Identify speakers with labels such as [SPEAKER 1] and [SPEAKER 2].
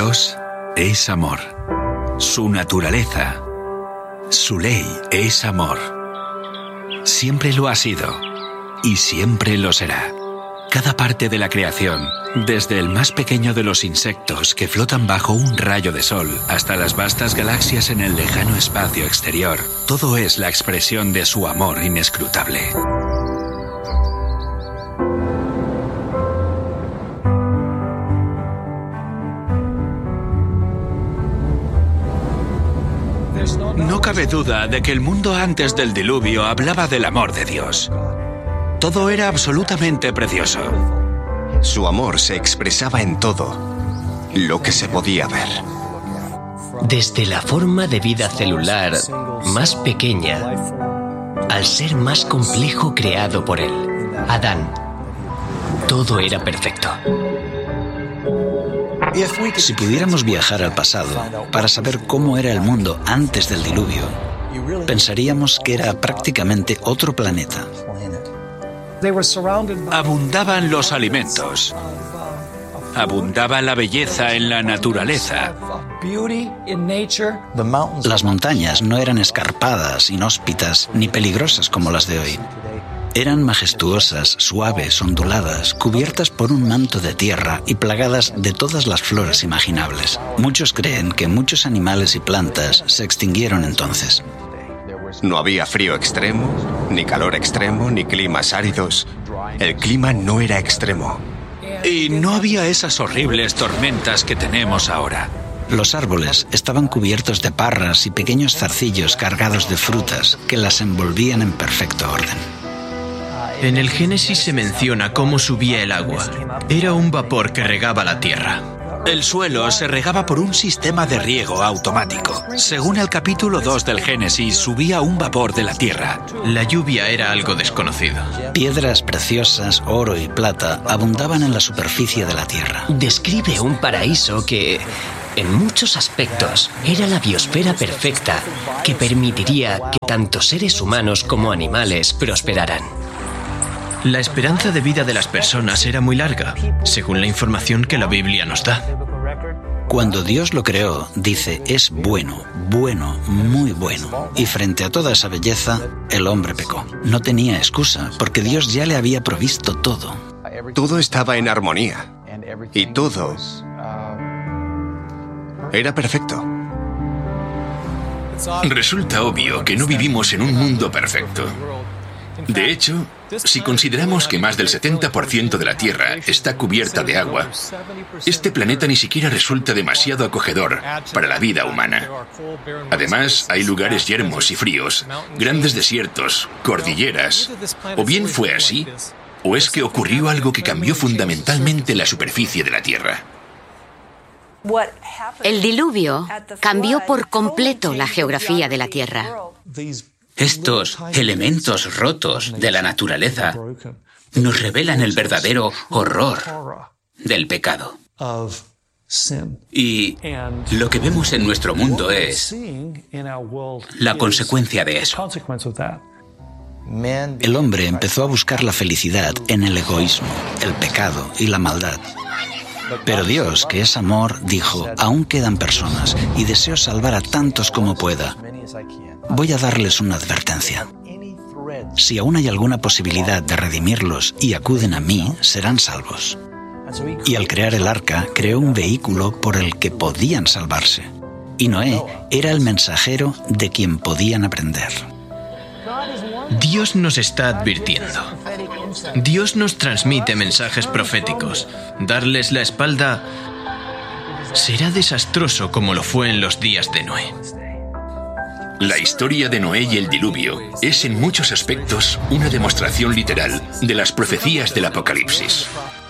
[SPEAKER 1] Dios es amor. Su naturaleza, su ley es amor. Siempre lo ha sido y siempre lo será. Cada parte de la creación, desde el más pequeño de los insectos que flotan bajo un rayo de sol hasta las vastas galaxias en el lejano espacio exterior, todo es la expresión de su amor inescrutable. No cabe duda de que el mundo antes del diluvio hablaba del amor de Dios. Todo era absolutamente precioso.
[SPEAKER 2] Su amor se expresaba en todo lo que se podía ver.
[SPEAKER 3] Desde la forma de vida celular más pequeña al ser más complejo creado por él, Adán, todo era perfecto.
[SPEAKER 4] Si pudiéramos viajar al pasado para saber cómo era el mundo antes del diluvio, pensaríamos que era prácticamente otro planeta.
[SPEAKER 1] Abundaban los alimentos. Abundaba la belleza en la naturaleza.
[SPEAKER 4] Las montañas no eran escarpadas, inhóspitas ni peligrosas como las de hoy. Eran majestuosas, suaves, onduladas, cubiertas por un manto de tierra y plagadas de todas las flores imaginables. Muchos creen que muchos animales y plantas se extinguieron entonces.
[SPEAKER 2] No había frío extremo, ni calor extremo, ni climas áridos. El clima no era extremo.
[SPEAKER 1] Y no había esas horribles tormentas que tenemos ahora.
[SPEAKER 4] Los árboles estaban cubiertos de parras y pequeños zarcillos cargados de frutas que las envolvían en perfecto orden.
[SPEAKER 5] En el Génesis se menciona cómo subía el agua. Era un vapor que regaba la tierra.
[SPEAKER 1] El suelo se regaba por un sistema de riego automático. Según el capítulo 2 del Génesis, subía un vapor de la tierra.
[SPEAKER 5] La lluvia era algo desconocido.
[SPEAKER 4] Piedras preciosas, oro y plata abundaban en la superficie de la tierra.
[SPEAKER 3] Describe un paraíso que, en muchos aspectos, era la biosfera perfecta que permitiría que tanto seres humanos como animales prosperaran.
[SPEAKER 5] La esperanza de vida de las personas era muy larga, según la información que la Biblia nos da.
[SPEAKER 4] Cuando Dios lo creó, dice, es bueno, bueno, muy bueno. Y frente a toda esa belleza, el hombre pecó. No tenía excusa, porque Dios ya le había provisto todo.
[SPEAKER 2] Todo estaba en armonía. Y todo era perfecto.
[SPEAKER 6] Resulta obvio que no vivimos en un mundo perfecto. De hecho, si consideramos que más del 70% de la Tierra está cubierta de agua, este planeta ni siquiera resulta demasiado acogedor para la vida humana. Además, hay lugares yermos y fríos, grandes desiertos, cordilleras. O bien fue así, o es que ocurrió algo que cambió fundamentalmente la superficie de la Tierra.
[SPEAKER 7] El diluvio cambió por completo la geografía de la Tierra.
[SPEAKER 8] Estos elementos rotos de la naturaleza nos revelan el verdadero horror del pecado. Y lo que vemos en nuestro mundo es la consecuencia de eso.
[SPEAKER 4] El hombre empezó a buscar la felicidad en el egoísmo, el pecado y la maldad. Pero Dios, que es amor, dijo, aún quedan personas y deseo salvar a tantos como pueda. Voy a darles una advertencia. Si aún hay alguna posibilidad de redimirlos y acuden a mí, serán salvos. Y al crear el arca, creó un vehículo por el que podían salvarse. Y Noé era el mensajero de quien podían aprender.
[SPEAKER 5] Dios nos está advirtiendo. Dios nos transmite mensajes proféticos. Darles la espalda será desastroso como lo fue en los días de Noé.
[SPEAKER 6] La historia de Noé y el diluvio es en muchos aspectos una demostración literal de las profecías del Apocalipsis.